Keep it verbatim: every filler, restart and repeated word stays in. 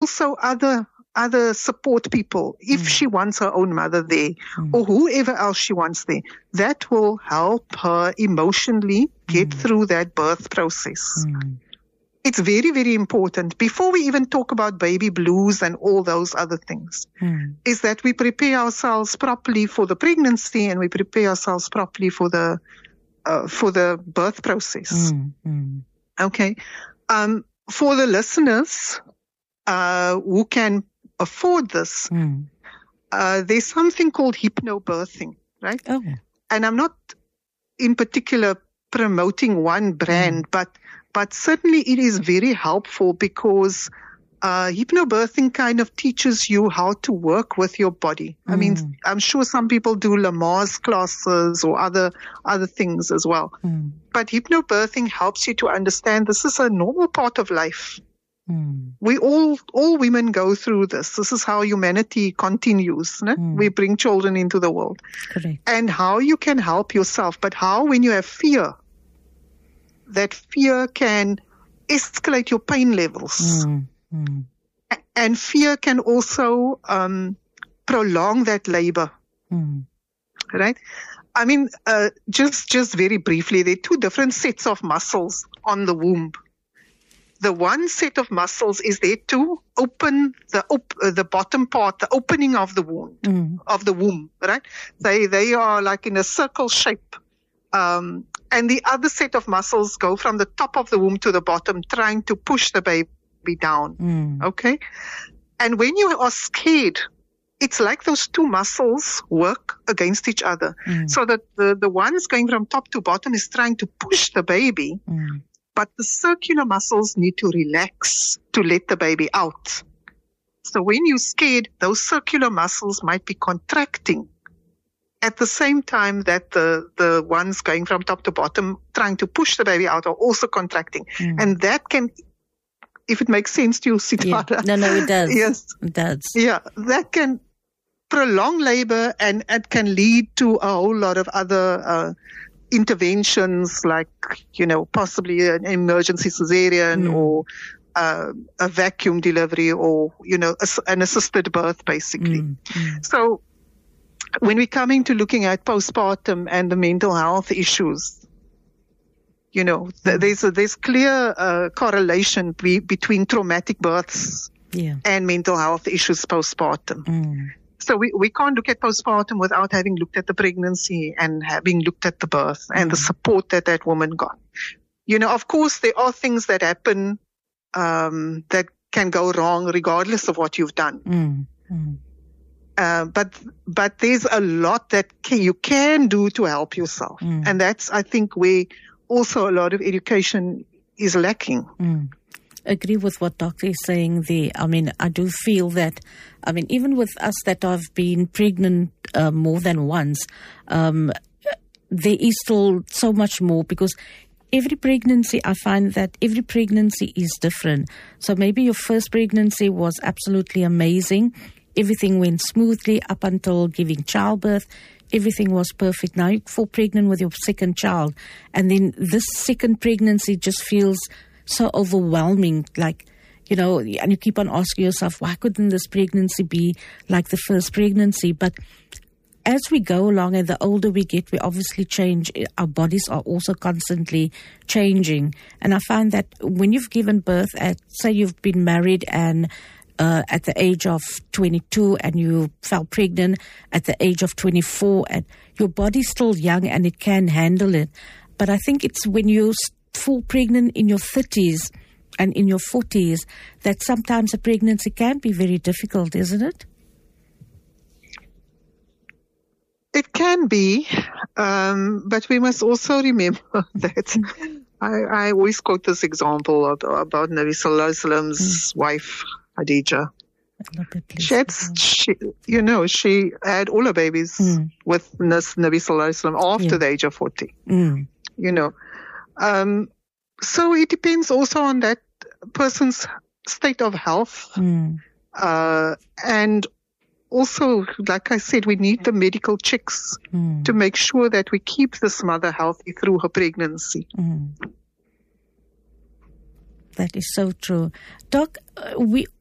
also other other support people, if Mm. she wants her own mother there Mm. or whoever else she wants there, that will help her emotionally get Mm. through that birth process. Mm. It's very, very important before we even talk about baby blues and all those other things, Mm. is that we prepare ourselves properly for the pregnancy and we prepare ourselves properly for the uh, for the birth process. Mm. Mm. Okay. Um, for the listeners uh, who can afford this, Mm. uh, there's something called hypnobirthing, right? Oh. And I'm not in particular promoting one brand, Mm. but but certainly it is very helpful because uh, hypnobirthing kind of teaches you how to work with your body. I mean, Mm. I'm sure some people do Lamaze classes or other other things as well. Mm. But hypnobirthing helps you to understand this is a normal part of life. Mm. We all, all women go through this. This is how humanity continues. Ne? Mm. We bring children into the world. Correct. And how you can help yourself, but how when you have fear, that fear can escalate your pain levels. Mm. Mm. A- And fear can also um, prolong that labor, Mm. right? I mean, uh, just, just very briefly, there are two different sets of muscles on the womb. The one set of muscles is there to open the op- uh, the bottom part, the opening of the wound, Mm. of the womb, right? They they are like in a circle shape. Um, and the other set of muscles go from the top of the womb to the bottom, trying to push the baby down. Mm. Okay? And when you are scared, it's like those two muscles work against each other. Mm. So that the, the ones going from top to bottom is trying to push the baby, Mm. but the circular muscles need to relax to let the baby out. So when you're scared, those circular muscles might be contracting at the same time that the, the ones going from top to bottom trying to push the baby out are also contracting. Mm. And that can, if it makes sense to you, Yeah. Sitara. No, no, it does. Yes. It does. Yeah, that can prolong labor and it can lead to a whole lot of other uh, interventions like, you know, possibly an emergency cesarean Mm. or uh, a vacuum delivery or, you know, ass- an assisted birth, basically. Mm. Mm. So when we're coming to looking at postpartum and the mental health issues, you know, th- there's a, there's clear uh, correlation be- between traumatic births Yeah. and mental health issues postpartum. Mm. So we, we can't look at postpartum without having looked at the pregnancy and having looked at the birth and the support that that woman got. You know, of course, there are things that happen um, that can go wrong regardless of what you've done. Mm. Mm. Uh, but but there's a lot that can, you can do to help yourself. Mm. And that's, I think, where also a lot of education is lacking. Mm. Agree with what Doctor is saying there. I mean, I do feel that, I mean, even with us that have been pregnant uh, more than once, um, there is still so much more because every pregnancy, I find that every pregnancy is different. So maybe your first pregnancy was absolutely amazing. Everything went smoothly up until giving childbirth. Everything was perfect. Now you fall pregnant with your second child. And then this second pregnancy just feels so overwhelming. Like, you know, and you keep on asking yourself, why couldn't this pregnancy be like the first pregnancy? But as we go along and the older we get, we obviously change. Our bodies are also constantly changing. And I find that when you've given birth at, say you've been married and uh, at the age of twenty-two and you fell pregnant at the age of twenty-four and your body's still young and it can handle it. But I think it's when you fall pregnant in your thirties and in your forties that sometimes a pregnancy can be very difficult, isn't it? It can be, um, but we must also remember that I, I always quote this example of, about Nabi Sallallahu Alaihi Wasallam's wife, Khadija. She had, she, you know, she had all her babies Mm. with Nas- Nabi Sallallahu Alaihi Wasallam after Yeah. the age of forty, Mm. you know. Um, so it depends also on that person's state of health. Mm. Uh, and also, like I said, we need the medical checks Mm. to make sure that we keep this mother healthy through her pregnancy. Mm. That is so true. Doc, uh, we